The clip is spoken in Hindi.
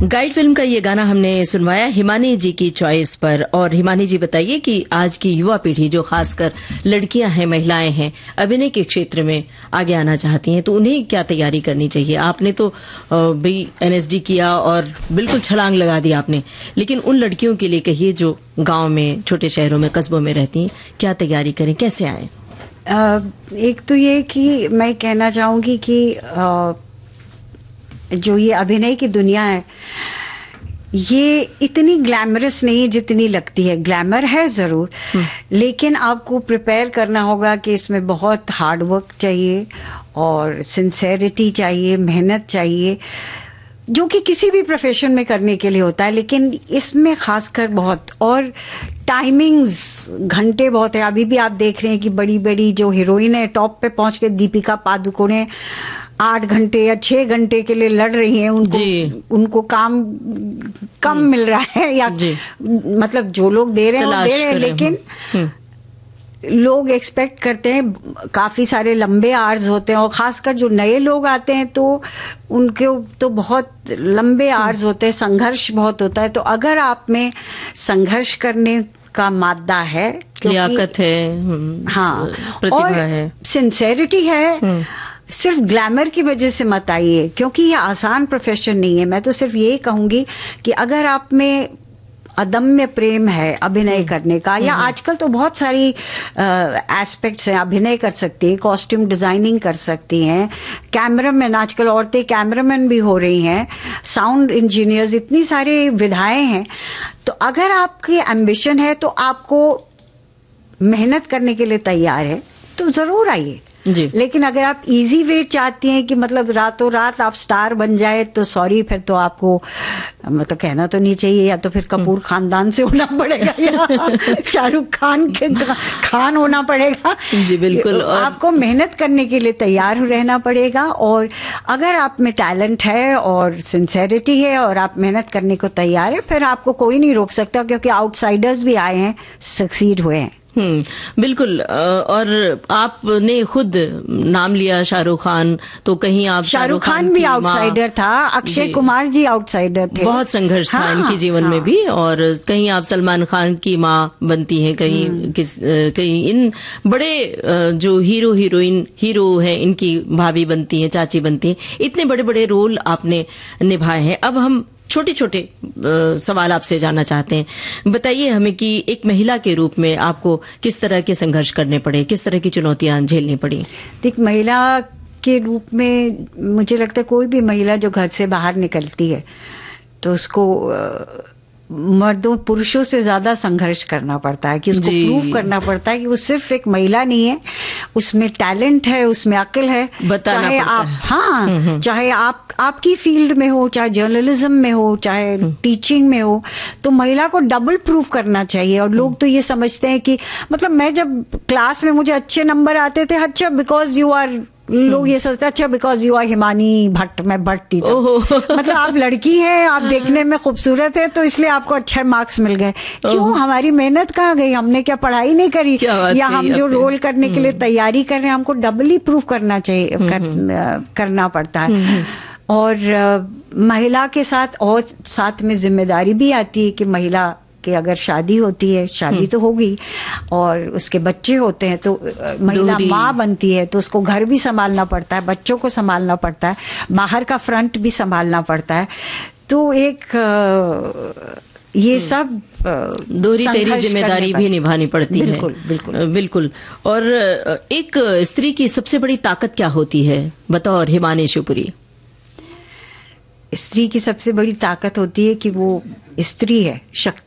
गाइड फिल्म का ये गाना हमने सुनवाया हिमानी जी की चॉइस पर। और हिमानी जी बताइए कि आज की युवा पीढ़ी जो खासकर लड़कियां हैं, महिलाएं हैं, अभिनय के क्षेत्र में आगे आना चाहती हैं, तो उन्हें क्या तैयारी करनी चाहिए? आपने तो भी एनएसडी किया और बिल्कुल छलांग लगा दी आपने, लेकिन उन लड़कियों के लिए कहिए जो गांव में, छोटे शहरों में, कस्बों में रहती हैं, क्या तैयारी करें, कैसे आए? एक तो ये कि मैं कहना चाहूंगी कि जो ये अभिनय की दुनिया है ये इतनी ग्लैमरस नहीं है जितनी लगती है। ग्लैमर है जरूर, लेकिन आपको प्रिपेयर करना होगा कि इसमें बहुत हार्ड वर्क चाहिए और सिंसेरिटी चाहिए, मेहनत चाहिए, जो कि किसी भी प्रोफेशन में करने के लिए होता है, लेकिन इसमें खासकर बहुत। और टाइमिंग्स, घंटे बहुत है। अभी भी आप देख रहे हैं कि बड़ी बड़ी जो हीरोइन है टॉप पे पहुंच के, दीपिका पादुकोणे 8 घंटे या 6 घंटे के लिए लड़ रही हैं। उनको काम कम मिल रहा है, या मतलब जो लोग दे रहे हैं वो दे रहे हैं, लेकिन लोग एक्सपेक्ट करते हैं, काफी सारे लंबे आवर्स होते हैं, और खासकर जो नए लोग आते हैं तो उनके तो बहुत लंबे आवर्स होते हैं, संघर्ष बहुत होता है। तो अगर आप में संघर्ष करने का मादा है, लियाकत है, हाँ, प्रतिभा और है, सिंसेरिटी है, सिर्फ ग्लैमर की वजह से मत आइए, क्योंकि ये आसान प्रोफेशन नहीं है। मैं तो सिर्फ यही कहूंगी कि अगर आप में अदम्य प्रेम है अभिनय करने का, या आजकल तो बहुत सारी एस्पेक्ट्स हैं, अभिनय कर सकती है, कॉस्ट्यूम डिजाइनिंग कर सकती हैं, कैमरामैन, आजकल औरतें कैमरामैन भी हो रही हैं, साउंड इंजीनियर्स, इतनी सारी विधाएं हैं। तो अगर आपकी एम्बिशन है तो आपको मेहनत करने के लिए तैयार है तो जरूर आइए जी। लेकिन अगर आप इजी वे चाहती हैं कि मतलब रातों रात आप स्टार बन जाए, तो सॉरी, फिर तो आपको मतलब कहना तो नहीं चाहिए, या तो फिर कपूर खानदान से होना पड़ेगा या शाहरुख खान के खान होना पड़ेगा। जी बिल्कुल। आपको मेहनत करने के लिए तैयार रहना पड़ेगा, और अगर आप में टैलेंट है और सिंसेरिटी है और आप मेहनत करने को तैयार है, फिर आपको कोई नहीं रोक सकता, क्योंकि आउटसाइडर्स भी आए हैं, सक्सीड हुए हैं। बिल्कुल। और आपने खुद नाम लिया शाहरुख खान, तो कहीं आप शाहरुख खान भी आउटसाइडर था, अक्षय कुमार जी आउटसाइडर थे, बहुत संघर्ष था इनके जीवन में भी। और कहीं आप सलमान खान की माँ बनती हैं, कहीं इन बड़े जो हीरो हीरोइन, हीरो हैं, इनकी भाभी बनती हैं, चाची बनती हैं। इतने बड़े बड़े रोल आपने निभाए हैं। अब हम छोटे छोटे सवाल आपसे जानना चाहते हैं। बताइए हमें कि एक महिला के रूप में आपको किस तरह के संघर्ष करने पड़े, किस तरह की चुनौतियां झेलनी पड़ी? देख, महिला के रूप में मुझे लगता है कोई भी महिला जो घर से बाहर निकलती है तो उसको मर्दों, पुरुषों से ज्यादा संघर्ष करना पड़ता है, कि उसको प्रूव करना पड़ता है कि वो सिर्फ एक महिला नहीं है, उसमें टैलेंट है, उसमें अक्ल है। चाहे आप, हाँ, चाहे आप आपकी फील्ड में हो, चाहे जर्नलिज्म में हो, चाहे टीचिंग में हो, तो महिला को डबल प्रूव करना चाहिए। और लोग तो ये समझते हैं कि मतलब मैं जब क्लास में मुझे अच्छे नंबर आते थे, अच्छा बिकॉज यू आर, लोग ये सोचते हैं अच्छा because you are Himani Bhatt, मैं भट्ट थी तो मतलब आप लड़की हैं, आप देखने में खूबसूरत है, तो इसलिए आपको अच्छे मार्क्स मिल गए। क्यों? हमारी मेहनत कहाँ गई? हमने क्या पढ़ाई नहीं करी? या हम जो रोल करने के लिए तैयारी कर रहे हैं, हमको डबली प्रूफ करना चाहिए, करना पड़ता है। और महिला के साथ और साथ में जिम्मेदारी भी आती है कि महिला कि अगर शादी होती है, शादी तो होगी, और उसके बच्चे होते हैं, तो महिला माँ बनती है, तो उसको घर भी संभालना पड़ता है, बच्चों को संभालना पड़ता है, बाहर का फ्रंट भी संभालना पड़ता है। तो एक ये सब दोहरी तेरी जिम्मेदारी भी निभानी पड़ती है। बिल्कुल बिल्कुल बिल्कुल। और एक स्त्री की सबसे बड़ी ताकत क्या होती है, बतौर हिमानी शिवपुरी? स्त्री की सबसे बड़ी ताकत होती है कि वो स्त्री है, शक्ति